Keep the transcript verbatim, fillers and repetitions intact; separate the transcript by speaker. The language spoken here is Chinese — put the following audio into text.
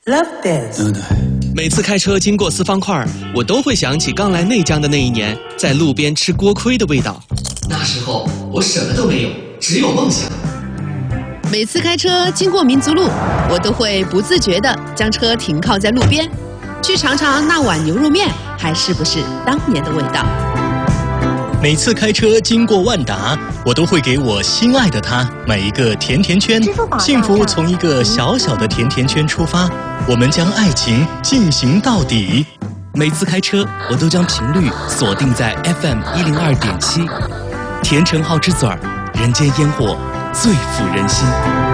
Speaker 1: Love Dance。
Speaker 2: 每次开车经过四方块，我都会想起刚来内江的那一年，在路边吃锅盔的味道。那时候我什么都没有，只有梦想。
Speaker 3: 每次开车经过民族路，我都会不自觉地将车停靠在路边，去尝尝那碗牛肉面还是不是当年的味道。
Speaker 4: 每次开车经过万达，我都会给我心爱的他买一个甜甜圈。幸福从一个小小的甜甜圈出发，我们将爱情进行到底。
Speaker 2: 每次开车，我都将频率锁定在 F M 一零二点七，甜橙好之嘴儿，人间烟火最抚人心。